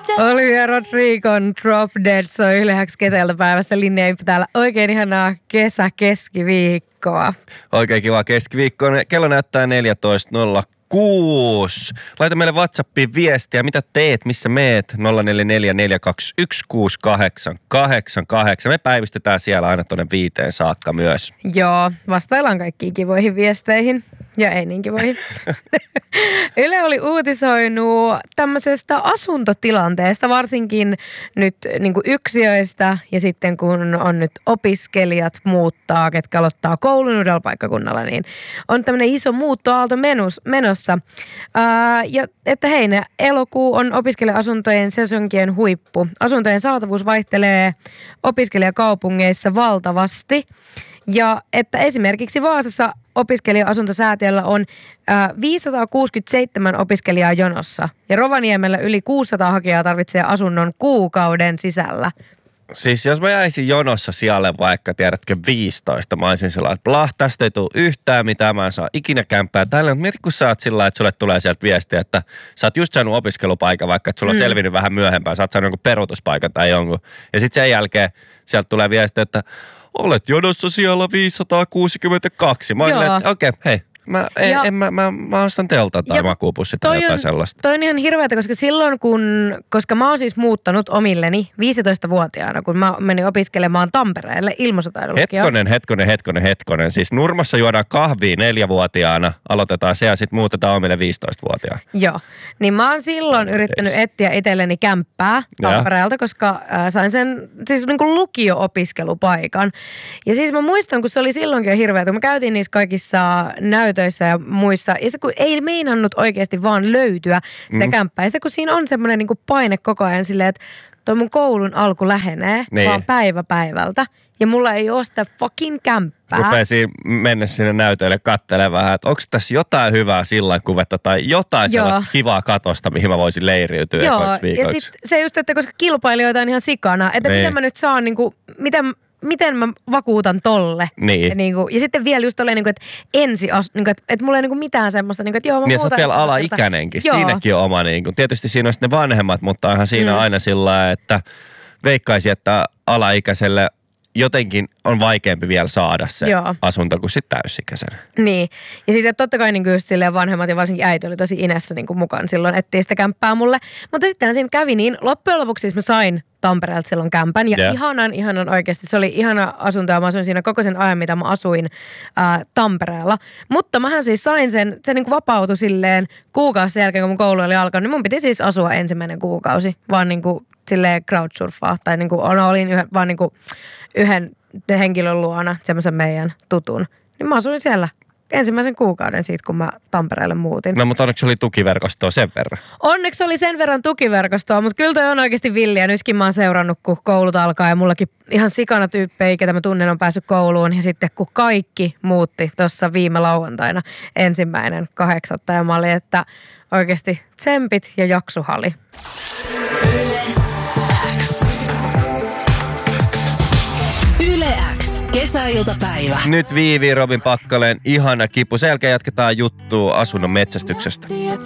Olivia Rodrigon Drop Dead soi Yle X kesältä päivästä. Linja Impi täällä. Oikein ihanaa kesäkeskiviikkoa. Oikein kiva keskiviikkoa. Kello näyttää 14.06. Laita meille WhatsAppiin viestiä. Mitä teet? Missä meet? 0444216888. Me päivystetään siellä aina tuonne 5 saakka myös. Joo, vastaillaan kaikkiin kivoihin viesteihin. Ja ei niin kivoihin. Yle oli uutisoinut tämmöisestä asuntotilanteesta, varsinkin nyt niin kuin yksiöistä ja sitten kun on nyt opiskelijat muuttaa, ketkä aloittaa koulun uudella paikkakunnalla, niin on tämmöinen iso muuttoaalto menossa. Ja että elokuu on opiskelija-asuntojen sesonkien huippu. Asuntojen saatavuus vaihtelee opiskelijakaupungeissa valtavasti. Ja että esimerkiksi Vaasassa opiskelija-asuntosäätiöllä on 567 opiskelijaa jonossa. Ja Rovaniemellä yli 600 hakijaa tarvitsee asunnon kuukauden sisällä. Siis jos mä jäisin jonossa sijalle vaikka, tiedätkö, 15, mä olisin sellainen, että tästä ei tule yhtään mitään, mä en saa ikinä kämppää tälle. Mutta mieti, kun sä oot sillä, että sulle tulee sieltä viestiä, että sä oot just saanut opiskelupaikan, vaikka että sulla on selvinnyt vähän myöhempään, sä oot saanut jonkun peruutuspaikan tai jonkun. Ja sitten sen jälkeen sieltä tulee viestiä, että olet jonossa siellä 562. Mä olin, että okei, hei. Mä ostan teltan tai makuupussit tai jotain sellaista. Toi on ihan hirveätä, koska silloin koska mä oon siis muuttanut omilleni 15-vuotiaana, kun mä menin opiskelemaan Tampereelle ilmaisutaidolukioon. Hetkonen. Siis Nurmassa juodaan kahvia 4-vuotiaana, aloitetaan se ja sitten muutetaan omille 15-vuotiaana. Joo, niin mä oon silloin yrittänyt etsiä itselleni kämppää Tampereelta, koska sain sen siis niin kuin lukio-opiskelupaikan. Ja siis mä muistan, kun se oli silloinkin jo hirveätä, kun me käytiin niissä kaikissa näytöissä ja muissa. Ja sitten kun ei meinannut oikeasti vaan löytyä sitä kämppää. Ja sitten kun siinä on semmoinen niin kuin paine koko ajan silleen, että toi mun koulun alku lähenee vaan päivä päivältä. Ja mulla ei ole sitä fucking kämppää. Rupesin mennä sinne näytöille katselemaan vähän, että onko tässä jotain hyvää sillankuvetta tai jotain sellaista kivaa katosta, mihin mä voisin leiriytyä ekoiksi viikoiksi. Ja sitten se just, että koska kilpailijoita on ihan sikana, että miten mä nyt saan, niin kuin, miten mä vakuutan tolle. Niin. Ja sitten vielä just tolleen, että että mulla ei mitään semmoista, että joo mä muutan. Ja sä oot vielä alaikäinenkin. Joo. Siinäkin on oma, tietysti siinä on sitten ne vanhemmat, mutta onhan siinä aina sillä, että veikkaisin, että alaikäiselle jotenkin on vaikeampi vielä saada se asunto kuin sitten täysikäisenä. Niin. Ja sitten totta kai niin just silleen vanhemmat ja varsinkin äiti oli tosi inessä niin mukaan silloin, ettei sitä kämppää mulle. Mutta sitten siinä kävi niin. Loppujen lopuksi siis mä sain Tampereelta silloin kämpän. Ja ihanan oikeasti. Se oli ihana asunto ja mä asuin siinä koko sen ajan, mitä mä asuin Tampereella. Mutta mähän siis sain se niin kuin vapautui silleen kuukausi sen jälkeen, kun mun koulu oli alkanut. Niin mun piti siis asua ensimmäinen kuukausi. Vaan niin kuin silleen crowdsurfaa. Tai niin kuin olin vaan niin kuin yhden henkilön luona, semmoisen meidän tutun. Niin mä asuin siellä ensimmäisen kuukauden siitä, kun mä Tampereelle muutin. No, mutta onneksi oli tukiverkostoa sen verran. Onneksi oli sen verran tukiverkostoa, mutta kyllä toi on oikeasti villiä. Nytkin mä oon seurannut, kun koulut alkaa ja mullakin ihan sikana tyyppejä, ketä mä tunnen, on päässyt kouluun. Ja sitten kun kaikki muutti tuossa viime lauantaina 1.8. ja mä olin, että oikeasti tsempit ja jaksuhali. Yle X. Kesäiltapäivä. Nyt Viivi, Robin Pakkaleen ihana kipu. Sen jälkeen jatketaan juttua asunnon metsästyksestä.